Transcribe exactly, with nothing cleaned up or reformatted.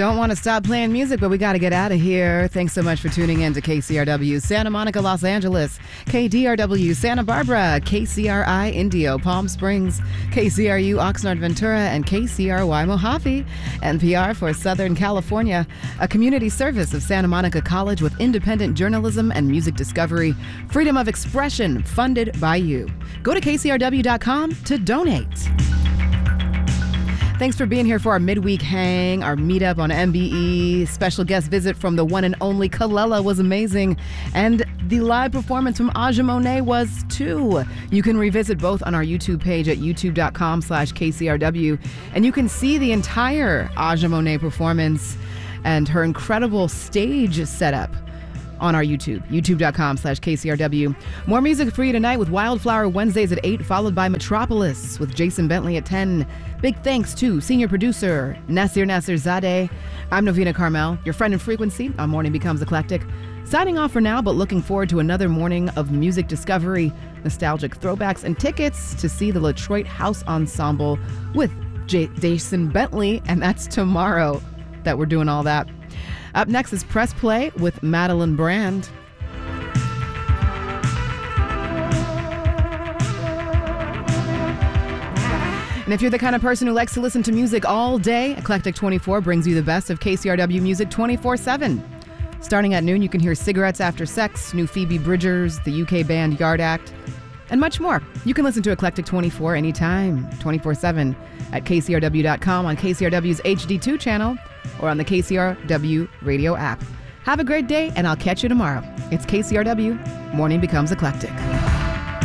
don't want to stop playing music, but we got to get out of here. Thanks so much for tuning in to K C R W Santa Monica, Los Angeles, K D R W Santa Barbara, K C R I Indio, Palm Springs, K C R U Oxnard Ventura, and K C R Y Mojave. N P R for Southern California, a community service of Santa Monica College with independent journalism and music discovery. Freedom of expression, funded by you. Go to K C R W dot com to donate. Thanks for being here for our midweek hang, our meetup on M B E. Special guest visit from the one and only Kalela was amazing. And the live performance from Aja Monet was too. You can revisit both on our YouTube page at youtube dot com slash K C R W. And you can see the entire Aja Monet performance and her incredible stage setup on our YouTube, youtube dot com slash K C R W. More music for you tonight with Wildflower Wednesdays at eight, followed by Metropolis with Jason Bentley at ten. Big thanks to senior producer Nasir Nasir Zadeh. I'm Novena Carmel, your friend in frequency on Morning Becomes Eclectic. Signing off for now, but looking forward to another morning of music discovery, nostalgic throwbacks, and tickets to see the Detroit House Ensemble with J- Jason Bentley, and that's tomorrow that we're doing all that. Up next is Press Play with Madeline Brand. And if you're the kind of person who likes to listen to music all day, Eclectic twenty-four brings you the best of K C R W music twenty-four seven. Starting at noon, you can hear Cigarettes After Sex, new Phoebe Bridgers, the U K band Yard Act, and much more. You can listen to Eclectic twenty-four anytime, twenty-four seven, at K C R W dot com, on K C R W's H D two channel, or on the K C R W radio app. Have a great day, and I'll catch you tomorrow. It's K C R W, Morning Becomes Eclectic.